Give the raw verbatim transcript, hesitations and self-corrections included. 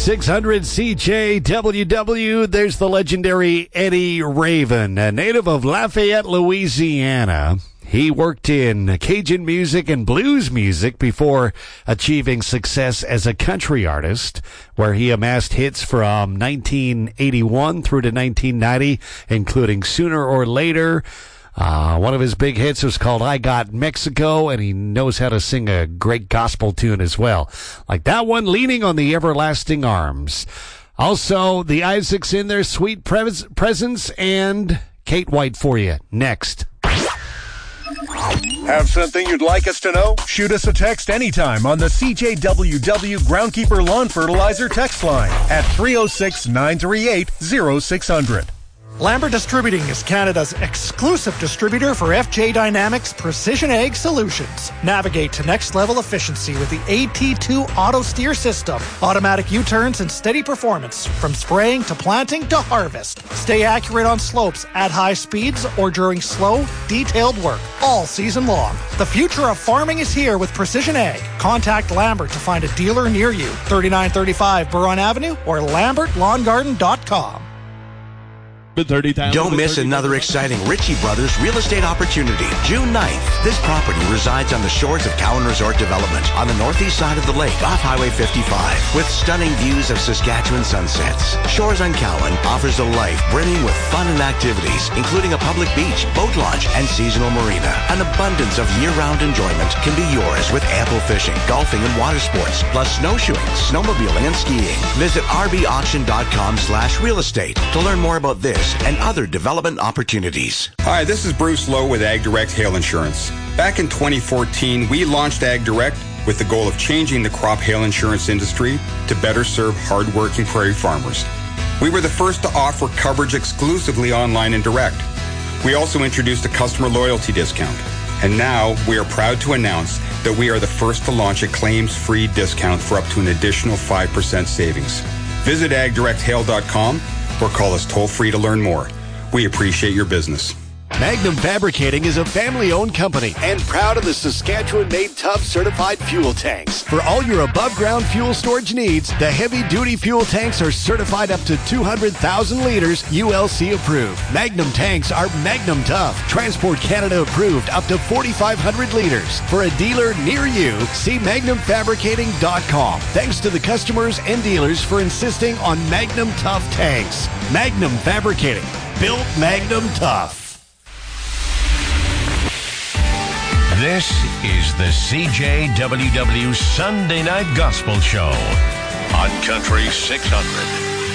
six hundred C J W W, there's the legendary Eddie Raven, a native of Lafayette, Louisiana. He worked in Cajun music and blues music before achieving success as a country artist, where he amassed hits from nineteen eighty-one through to nineteen ninety, including Sooner or Later. Uh, one of his big hits was called I Got Mexico, and he knows how to sing a great gospel tune as well. Like that one, Leaning on the Everlasting Arms. Also, the Isaacs in their sweet pres- presence, and Kate White for you. Next. Have something you'd like us to know? Shoot us a text anytime on the C J W W Groundkeeper Lawn Fertilizer text line at three oh six, nine three eight, oh six hundred. Lambert Distributing is Canada's exclusive distributor for F J Dynamics Precision Ag Solutions. Navigate to next level efficiency with the A T two Auto Steer System. Automatic U-turns and steady performance from spraying to planting to harvest. Stay accurate on slopes at high speeds or during slow, detailed work all season long. The future of farming is here with Precision Ag. Contact Lambert to find a dealer near you. thirty-nine thirty-five Buron Avenue or lambert lawn garden dot com. Don't miss another exciting Ritchie Brothers real estate opportunity. June ninth. This property resides on the shores of Cowan Resort Development on the northeast side of the lake off Highway fifty-five with stunning views of Saskatchewan sunsets. Shores on Cowan offers a life brimming with fun and activities, including a public beach, boat launch, and seasonal marina. An abundance of year-round enjoyment can be yours with ample fishing, golfing, and water sports, plus snowshoeing, snowmobiling, and skiing. Visit r b auction dot com slash real estate to learn more about this and other development opportunities. Hi, this is Bruce Lowe with Ag Direct Hail Insurance. Back in twenty fourteen, we launched Ag Direct with the goal of changing the crop hail insurance industry to better serve hardworking prairie farmers. We were the first to offer coverage exclusively online and direct. We also introduced a customer loyalty discount. And now we are proud to announce that we are the first to launch a claims-free discount for up to an additional five percent savings. Visit ag direct hail dot com or call us toll-free to learn more. We appreciate your business. Magnum Fabricating is a family-owned company and proud of the Saskatchewan-made Tough certified fuel tanks. For all your above-ground fuel storage needs, the heavy-duty fuel tanks are certified up to two hundred thousand liters, U L C approved. Magnum tanks are Magnum Tough, Transport Canada approved up to forty-five hundred liters. For a dealer near you, see magnum fabricating dot com. Thanks to the customers and dealers for insisting on Magnum Tough tanks. Magnum Fabricating, built Magnum Tough. This is the C J W W Sunday Night Gospel Show on Country six hundred.